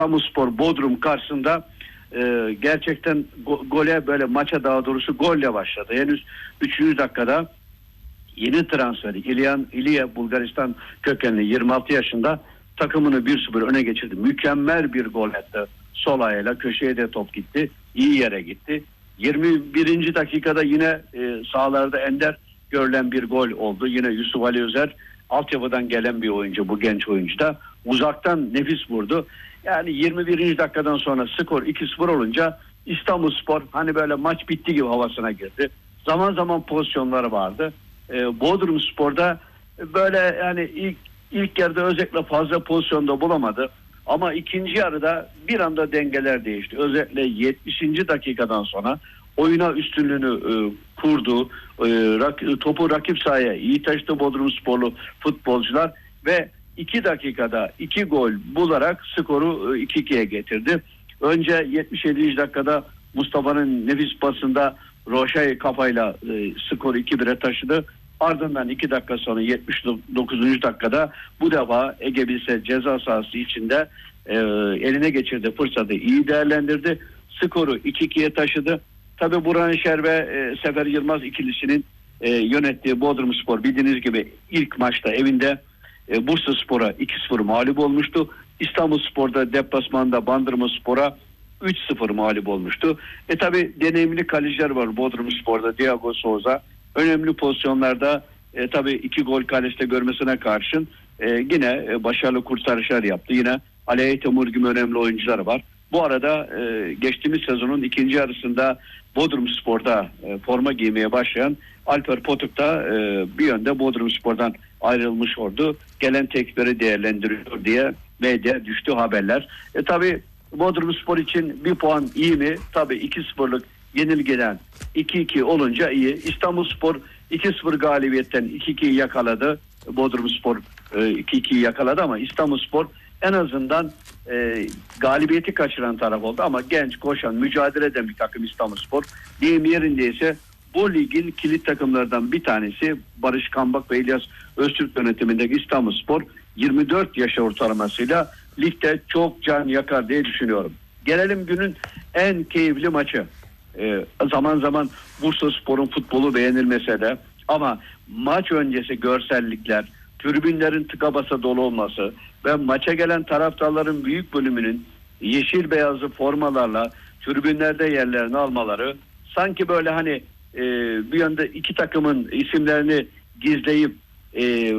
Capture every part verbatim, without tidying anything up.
İstanbulspor Bodrum karşısında e, gerçekten go- gole böyle maça daha doğrusu golle başladı. Henüz üçüncü dakikada yeni transferi İlyan İlya Bulgaristan kökenli yirmi altı yaşında takımını bir sıfır öne geçirdi. Mükemmel bir gol attı. Sol ayağıyla köşeye de top gitti. İyi yere gitti. yirmi birinci dakikada yine e, sahalarda ender görülen bir gol oldu. Yine Yusuf Ali Özer altyapıdan gelen bir oyuncu, bu genç oyuncu da uzaktan nefis vurdu. Yani yirmi birinci dakikadan sonra skor iki sıfır olunca İstanbulspor hani böyle maç bitti gibi havasına girdi. Zaman zaman pozisyonları vardı. Ee, Bodrumspor'da böyle yani ilk ilk yarıda özellikle fazla pozisyonda bulamadı. Ama ikinci yarıda bir anda dengeler değişti. Özellikle yetmişinci dakikadan sonra oyuna üstünlüğünü e, kurdu. E, rak, topu rakip sahaya iyi taşıdı Bodrumsporlu futbolcular ve iki dakikada iki gol bularak skoru e, iki ikiye getirdi. Önce yetmiş yedinci dakikada Mustafa'nın nefis pasında Roşay kafayla e, skoru iki bire taşıdı. Ardından iki dakika sonra yetmiş dokuzuncu dakikada bu defa Ege Bilse ceza sahası içinde e, eline geçirdi fırsatı, iyi değerlendirdi. Skoru iki ikiye taşıdı. Tabi Burhan Şer ve e, Sefer Yılmaz ikilisinin e, yönettiği Bodrumspor bildiğiniz gibi ilk maçta evinde e, Bursaspor'a iki sıfır mağlup olmuştu. İstanbulspor'da deplasmanda Bandırmaspor'a üç sıfır mağlup olmuştu. E tabi deneyimli kaleciler var Bodrumspor'da, Diego Souza. Önemli pozisyonlarda e, tabii iki gol kaleste görmesine karşın e, yine e, başarılı kurtarışlar yaptı. Yine Ali Temur gibi önemli oyuncular var. Bu arada e, geçtiğimiz sezonun ikinci yarısında Bodrumspor'da e, forma giymeye başlayan Alper Potuk da e, bir yönde Bodrumspor'dan ayrılmış oldu. Gelen teklifleri değerlendiriyor diye medya düştü haberler. E, tabii Bodrumspor için bir puan iyi mi? Tabii iki sıfırlık yenilgiden iki iki olunca iyi. İstanbulspor iki sıfır galibiyetten iki ikiyi yakaladı. Bodrumspor iki ikiyi yakaladı ama İstanbulspor en azından e, galibiyeti kaçıran taraf oldu. Ama genç, koşan, mücadele eden bir takım İstanbulspor. Deyim yerindeyse bu ligin kilit takımlardan bir tanesi Barış Kambak ve İlyas Öztürk yönetimindeki İstanbulspor yirmi dört yaş ortalamasıyla ligde çok can yakar diye düşünüyorum. Gelelim günün en keyifli maçı. Ee, zaman zaman Bursaspor'un futbolu beğenilmese de ama maç öncesi görsellikler, tribünlerin tıka basa dolu olması ve maça gelen taraftarların büyük bölümünün yeşil beyazlı formalarla tribünlerde yerlerini almaları sanki böyle hani e, bir yönde iki takımın isimlerini gizleyip e,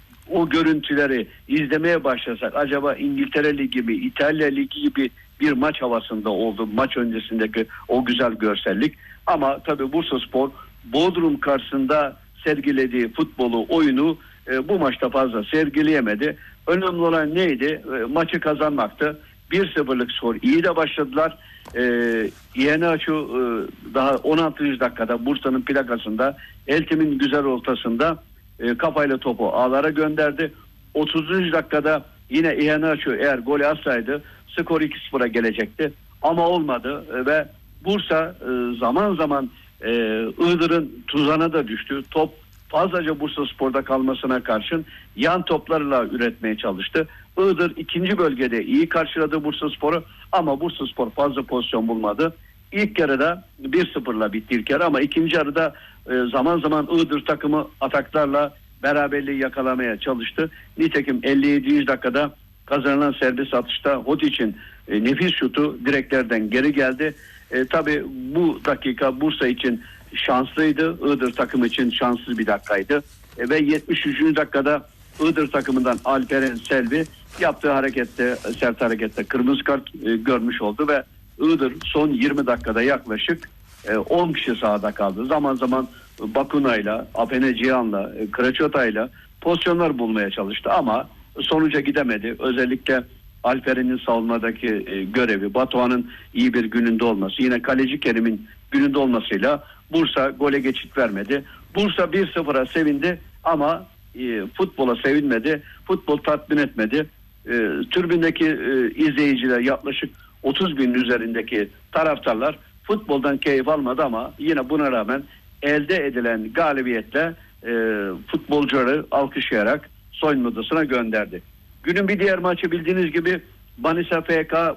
o görüntüleri izlemeye başlasak acaba İngiltere Ligi mi, İtalya Ligi gibi bir maç havasında oldu maç öncesindeki o güzel görsellik. Ama tabii Bursaspor Bodrum karşısında sergilediği futbolu, oyunu e, bu maçta fazla sergileyemedi. Önemli olan neydi? E, maçı kazanmaktı. bir sıfırlık skor. İyi de başladılar. E, İheanacho e, daha on altıncı dakikada Bursa'nın plakasında Eltim'in güzel ortasında e, kafayla topu ağlara gönderdi. otuzuncu dakikada yine İheanacho eğer golü atsaydı skor iki sıfıra gelecekti. Ama olmadı e, ve Bursa e, zaman zaman e, Iğdır'ın tuzağına da düştü. Top fazlaca Bursaspor'da kalmasına karşın yan toplarla üretmeye çalıştı. Iğdır ikinci bölgede iyi karşıladı Bursaspor'u ama Bursaspor fazla pozisyon bulmadı. İlk yarıda bir sıfırla bitti ilk yarı ama ikinci yarıda e, zaman zaman Iğdır takımı ataklarla beraberliği yakalamaya çalıştı. Nitekim elli yedinci dakikada kazanılan serbest atışta Hodic'in e, nefis şutu direklerden geri geldi. E, tabii bu dakika Bursa için şanslıydı. Iğdır takımı için şanslı bir dakikaydı. E, ve yetmiş üçüncü dakikada Iğdır takımından Alperen Selvi yaptığı harekette, sert harekette kırmızı kart e, görmüş oldu ve Iğdır son yirmi dakikada yaklaşık e, on kişi sahada kaldı. Zaman zaman Bakunay'la, Apene Cihan'la, e, Kreçota'yla pozisyonlar bulmaya çalıştı ama sonuca gidemedi. Özellikle Alperen'in savunmadaki e, görevi, Batuhan'ın iyi bir gününde olması, yine kaleci Kerim'in gününde olmasıyla Bursa gole geçit vermedi. Bursa bir sıfıra sevindi ama e, futbola sevinmedi. Futbol tatmin etmedi. E, tribündeki e, izleyiciler yaklaşık otuz binin üzerindeki taraftarlar futboldan keyif almadı ama yine buna rağmen elde edilen galibiyetle e, futbolcuları alkışlayarak soyunma odasına gönderdi. Günün bir diğer maçı bildiğiniz gibi Manisa F K